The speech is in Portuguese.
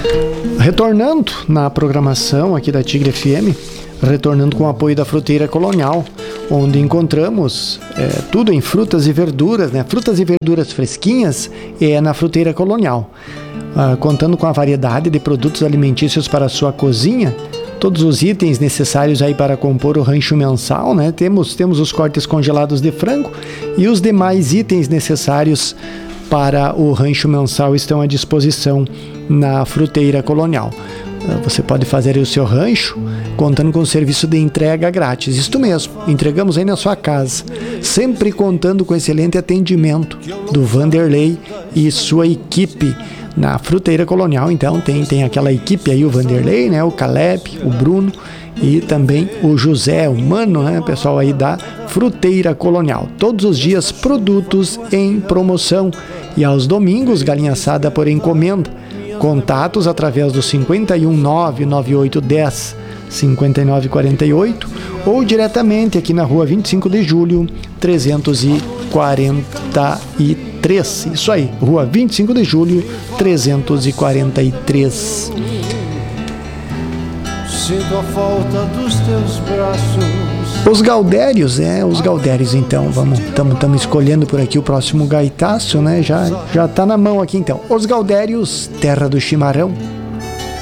Retornando na programação aqui da Tigre FM, retornando com o apoio da Fruteira Colonial, onde encontramos tudo em frutas e verduras, né? Frutas e verduras fresquinhas é na Fruteira Colonial. Contando com a variedade de produtos alimentícios para a sua cozinha, todos os itens necessários aí para compor o rancho mensal, né? Temos os cortes congelados de frango e os demais itens necessários para o rancho mensal estão à disposição na Fruteira Colonial. Você pode fazer o seu rancho contando com o serviço de entrega grátis. Isto mesmo, entregamos aí na sua casa, sempre contando com excelente atendimento do Vanderlei e sua equipe. Na Fruteira Colonial, então, tem aquela equipe aí, o Vanderlei, né, o Caleb, o Bruno e também o José, o Mano, né, pessoal aí da Fruteira Colonial. Todos os dias produtos em promoção e aos domingos galinha assada por encomenda. Contatos através do 5199810 5948 ou diretamente aqui na rua 25 de julho 343. Isso aí, rua 25 de julho 343. Sinto a falta dos teus braços. Os Gaudérios, então, estamos escolhendo por aqui o próximo gaitaço, né? Já tá na mão aqui então. Os Gaudérios, terra do chimarrão.